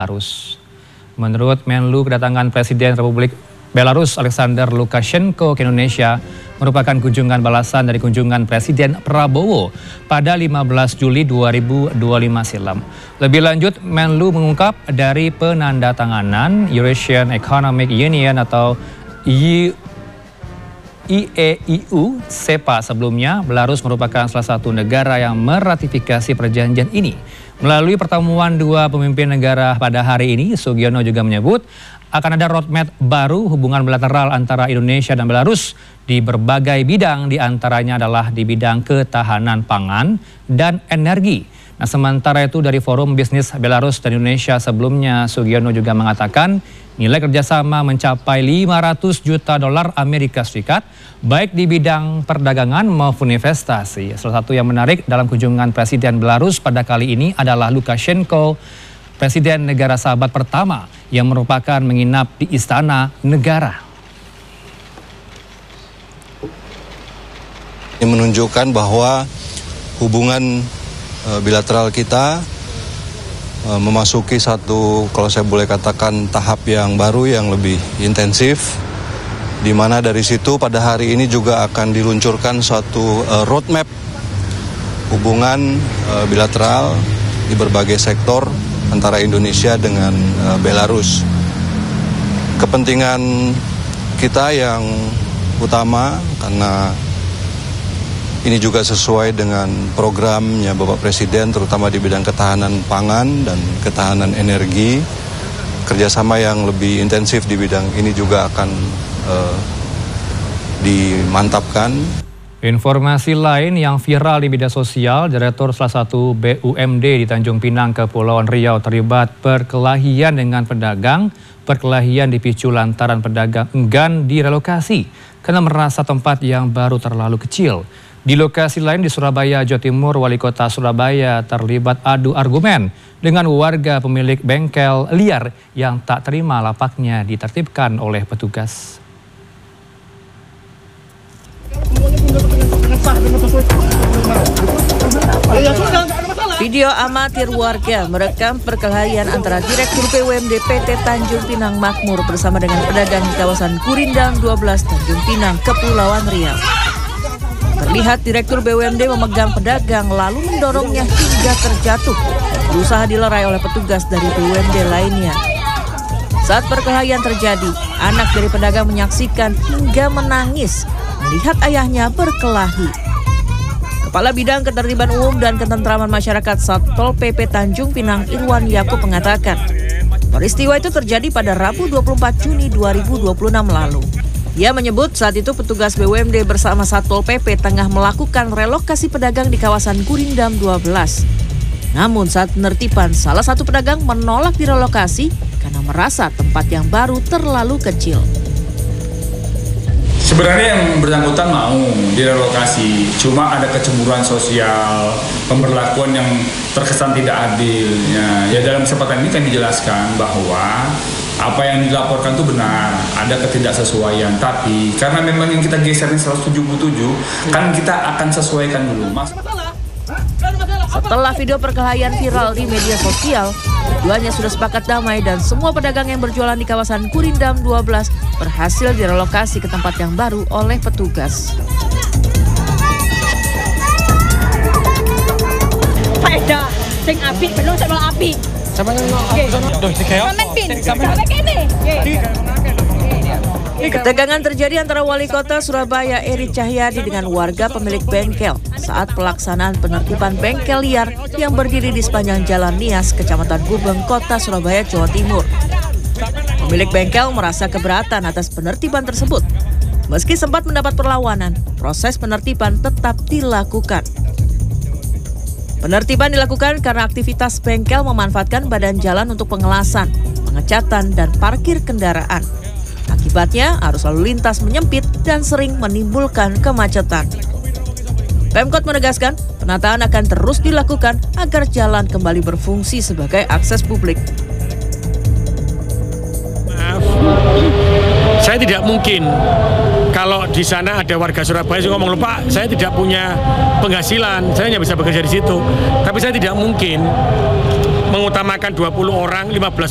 Belarus. Menurut Menlu, kedatangan Presiden Republik Belarus Alexander Lukashenko ke Indonesia merupakan kunjungan balasan dari kunjungan Presiden Prabowo pada 15 Juli 2025 silam. Lebih lanjut, Menlu mengungkap dari penandatanganan Eurasian Economic Union atau IEIU SEPA sebelumnya, Belarus merupakan salah satu negara yang meratifikasi perjanjian ini. Melalui pertemuan dua pemimpin negara pada hari ini, Sugiono juga menyebut akan ada roadmap baru hubungan bilateral antara Indonesia dan Belarus di berbagai bidang, diantaranya adalah di bidang ketahanan pangan dan energi. Nah, sementara itu dari Forum Bisnis Belarus dan Indonesia sebelumnya, Sugiono juga mengatakan nilai kerjasama mencapai 500 juta dolar Amerika Serikat, baik di bidang perdagangan maupun investasi. Salah satu yang menarik dalam kunjungan Presiden Belarus pada kali ini adalah Lukashenko, Presiden negara sahabat pertama yang merupakan menginap di Istana Negara. Ini menunjukkan bahwa hubungan bilateral kita memasuki satu, kalau saya boleh katakan, tahap yang baru yang lebih intensif, di mana dari situ pada hari ini juga akan diluncurkan suatu roadmap hubungan bilateral di berbagai sektor antara Indonesia dengan Belarus. Kepentingan kita yang utama, karena ini juga sesuai dengan programnya Bapak Presiden, terutama di bidang ketahanan pangan dan ketahanan energi. Kerjasama yang lebih intensif di bidang ini juga akan dimantapkan. Informasi lain yang viral di media sosial, Direktur salah satu BUMD di Tanjung Pinang, Kepulauan Riau terlibat perkelahian dengan pedagang. Perkelahian dipicu lantaran pedagang enggan direlokasi karena merasa tempat yang baru terlalu kecil. Di lokasi lain di Surabaya, Jawa Timur, Wali Kota Surabaya terlibat adu argumen dengan warga pemilik bengkel liar yang tak terima lapaknya ditertibkan oleh petugas. Video amatir warga merekam perkelahian antara Direktur BUMD PT Tanjung Pinang Makmur bersama dengan pedagang di kawasan Gurindam 12 Tanjung Pinang, Kepulauan Riau. Terlihat Direktur BUMD memegang pedagang lalu mendorongnya hingga terjatuh dan berusaha dilerai oleh petugas dari BUMD lainnya. Saat perkelahian terjadi, anak dari pedagang menyaksikan hingga menangis melihat ayahnya berkelahi. Kepala Bidang Ketertiban Umum dan Ketentraman Masyarakat Satpol PP Tanjung Pinang, Irwan Yakub, mengatakan peristiwa itu terjadi pada Rabu 24 Juni 2026 lalu. Ia menyebut saat itu petugas BUMD bersama Satpol PP tengah melakukan relokasi pedagang di kawasan Gurindam 12. Namun saat penertiban, salah satu pedagang menolak direlokasi karena merasa tempat yang baru terlalu kecil. Sebenarnya yang bersangkutan mau direlokasi, cuma ada kecemburuan sosial, pemberlakuan yang terkesan tidak adil. Ya dalam kesempatan ini kami jelaskan bahwa apa yang dilaporkan itu benar, ada ketidaksesuaian. Tapi karena memang yang kita geserin 177, kan kita akan sesuaikan dulu, Mas. Setelah video perkelahian viral di media sosial, keduanya sudah sepakat damai dan semua pedagang yang berjualan di kawasan Gurindam 12 berhasil direlokasi ke tempat yang baru oleh petugas. Faedah, sing api belum sama api. Sama Ketegangan terjadi antara Wali Kota Surabaya Eri Cahyadi dengan warga pemilik bengkel saat pelaksanaan penertiban bengkel liar yang berdiri di sepanjang Jalan Nias, Kecamatan Gubeng, Kota Surabaya, Jawa Timur. Pemilik bengkel merasa keberatan atas penertiban tersebut. Meski sempat mendapat perlawanan, proses penertiban tetap dilakukan. Penertiban dilakukan karena aktivitas bengkel memanfaatkan badan jalan untuk pengelasan, pengecatan, dan parkir kendaraan. Akibatnya, arus lalu lintas menyempit dan sering menimbulkan kemacetan. Pemkot menegaskan, penataan akan terus dilakukan agar jalan kembali berfungsi sebagai akses publik. Maaf, saya tidak mungkin kalau di sana ada warga Surabaya yang ngomong, "Pak, saya tidak punya penghasilan, saya hanya bisa bekerja di situ." Tapi saya tidak mungkin mengutamakan 20 orang, 15